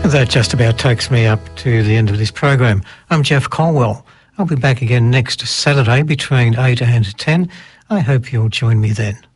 That just about takes me up to the end of this program. I'm Jeff Colwell. I'll be back again next Saturday between 8 and 10. I hope you'll join me then.